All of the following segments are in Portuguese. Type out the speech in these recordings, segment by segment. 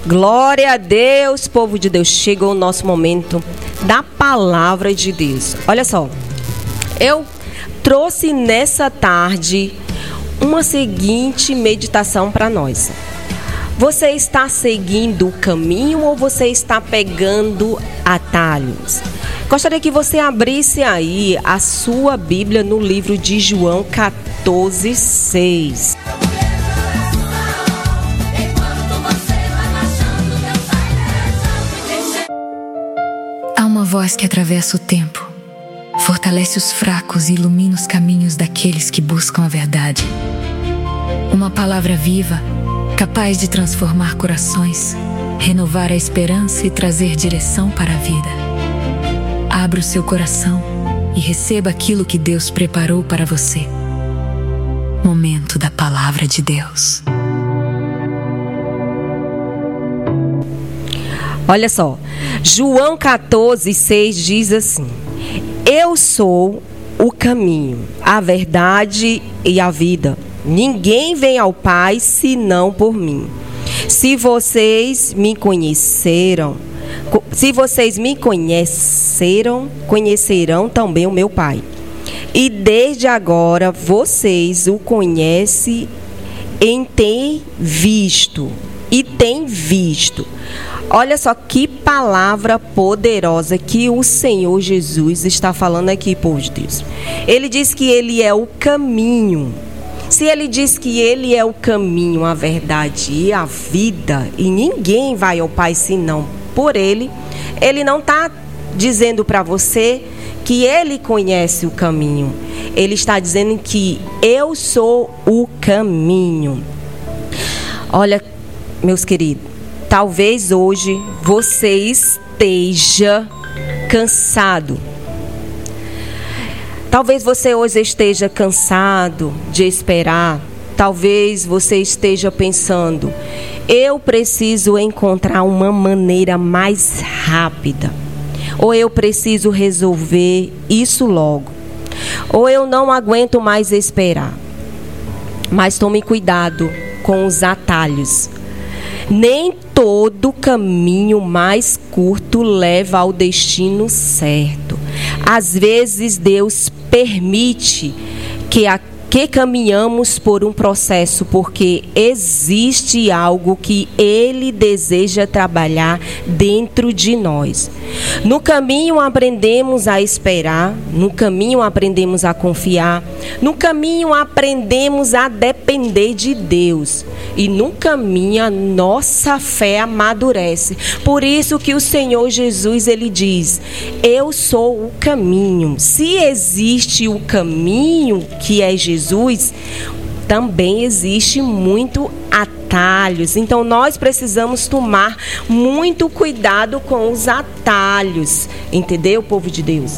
Glória a Deus, povo de Deus. Chegou o nosso momento da palavra de Deus. Olha só, eu trouxe nessa tarde uma seguinte meditação para nós. Você está seguindo o caminho ou você está pegando atalhos? Gostaria que você abrisse aí a sua Bíblia no livro de João 14:6. Há uma voz que atravessa o tempo, fortalece os fracos e ilumina os caminhos daqueles que buscam a verdade. Uma palavra viva, capaz de transformar corações, renovar a esperança e trazer direção para a vida. Abra o seu coração e receba aquilo que Deus preparou para você. Momento da palavra de Deus. Olha só, João 14:6 diz assim: Eu sou o caminho, a verdade e a vida. Ninguém vem ao Pai senão por mim. Se vocês me conheceram, conhecerão também o meu Pai. E desde agora vocês o conhecem e têm visto. Olha só que palavra poderosa que o Senhor Jesus está falando aqui, povo de Deus. Ele diz que Ele é o caminho. Se Ele diz que Ele é o caminho, a verdade e a vida, e ninguém vai ao Pai senão por Ele, Ele não está dizendo para você que Ele conhece o caminho. Ele está dizendo que eu sou o caminho. Olha, meus queridos, talvez hoje você esteja cansado. Talvez você hoje esteja cansado de esperar. Talvez você esteja pensando: eu preciso encontrar uma maneira mais rápida. Ou eu preciso resolver isso logo. Ou eu não aguento mais esperar. Mas tome cuidado com os atalhos. Nem todo caminho mais curto leva ao destino certo. Às vezes Deus permite que caminhamos por um processo, porque existe algo que Ele deseja trabalhar dentro de nós. No caminho aprendemos a esperar, no caminho aprendemos a confiar, no caminho aprendemos a depender de Deus, e no caminho a nossa fé amadurece. Por isso que o Senhor Jesus, Ele diz: eu sou o caminho. Se existe o caminho que é Jesus, também existe muito atalhos. Então nós precisamos tomar muito cuidado com os atalhos. Entendeu, povo de Deus?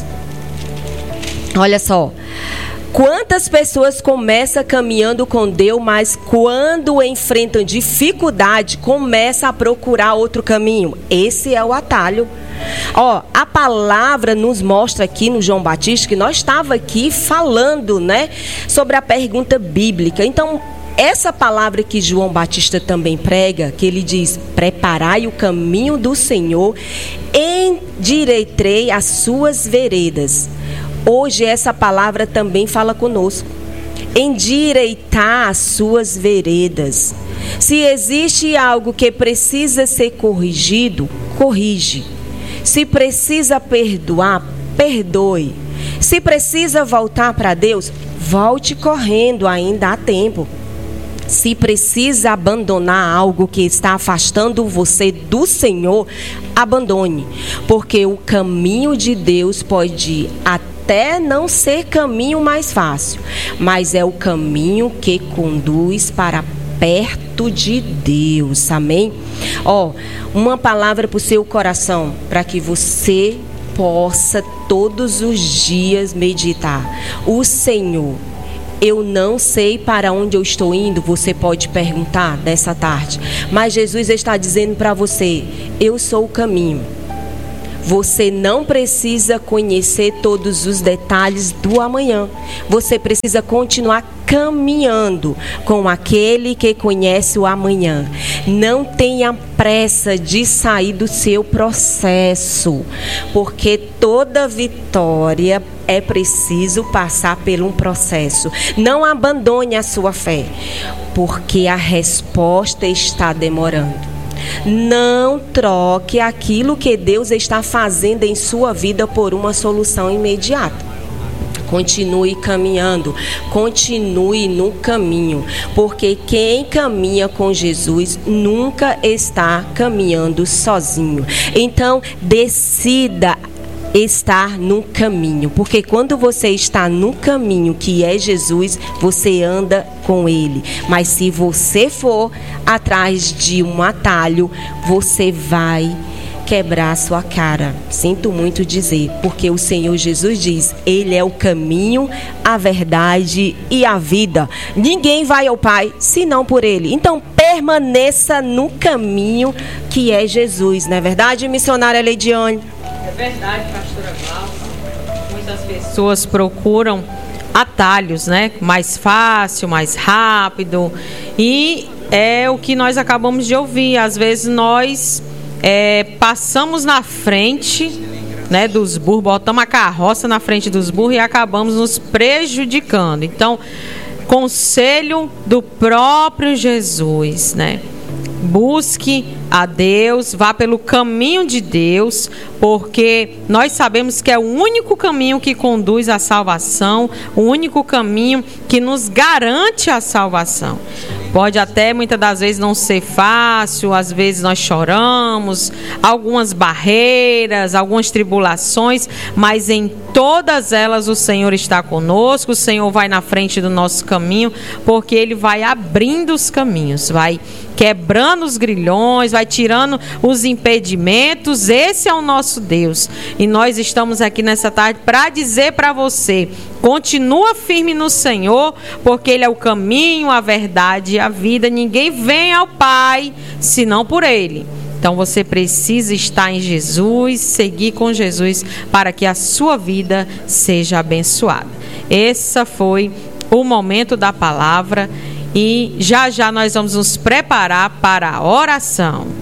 Olha só. Quantas pessoas começam caminhando com Deus, mas quando enfrentam dificuldade, começam a procurar outro caminho. Esse é o atalho. A palavra nos mostra aqui no João Batista, que nós estávamos aqui falando, né, sobre a pergunta bíblica. Então, essa palavra que João Batista também prega, que ele diz: preparai o caminho do Senhor, endireitarei as suas veredas. Hoje essa palavra também fala conosco. Endireitar as suas veredas. Se existe algo que precisa ser corrigido, corrige. Se precisa perdoar, perdoe. Se precisa voltar para Deus, volte correndo, ainda há tempo. Se precisa abandonar algo que está afastando você do Senhor, abandone. Porque o caminho de Deus pode até não ser caminho mais fácil, mas é o caminho que conduz para perto de Deus. Amém? Uma palavra para o seu coração, para que você possa todos os dias meditar. O Senhor, eu não sei para onde eu estou indo, você pode perguntar nessa tarde. Mas Jesus está dizendo para você: eu sou o caminho. Você não precisa conhecer todos os detalhes do amanhã. Você precisa continuar caminhando com aquele que conhece o amanhã. Não tenha pressa de sair do seu processo, porque toda vitória é preciso passar por um processo. Não abandone a sua fé, porque a resposta está demorando. Não troque aquilo que Deus está fazendo em sua vida por uma solução imediata. Continue caminhando, continue no caminho, porque quem caminha com Jesus nunca está caminhando sozinho. Então, decida estar no caminho, porque quando você está no caminho que é Jesus, você anda com Ele. Mas se você for atrás de um atalho, você vai quebrar sua cara. Sinto muito dizer, porque o Senhor Jesus diz: Ele é o caminho, a verdade e a vida. Ninguém vai ao Pai senão por Ele. Então permaneça no caminho que é Jesus, não é verdade, missionária Leidiane? É verdade, pastora Glauca. Muitas pessoas procuram atalhos, né? Mais fácil, mais rápido. E é o que nós acabamos de ouvir. Às vezes nós passamos na frente, né, dos burros, botamos a carroça na frente dos burros e acabamos nos prejudicando. Então, conselho do próprio Jesus, né? Busque a Deus, vá pelo caminho de Deus, porque nós sabemos que é o único caminho que conduz à salvação, o único caminho que nos garante a salvação. Pode até muitas das vezes não ser fácil, às vezes nós choramos, algumas barreiras, algumas tribulações, mas em todas elas o Senhor está conosco, o Senhor vai na frente do nosso caminho, porque Ele vai abrindo os caminhos, vai quebrando os grilhões, vai tirando os impedimentos. Esse é o nosso Deus. E nós estamos aqui nessa tarde para dizer para você: continua firme no Senhor, porque Ele é o caminho, a verdade e a vida. Ninguém vem ao Pai senão por Ele. Então você precisa estar em Jesus, seguir com Jesus, para que a sua vida seja abençoada. Esse foi o momento da palavra. E já já nós vamos nos preparar para a oração.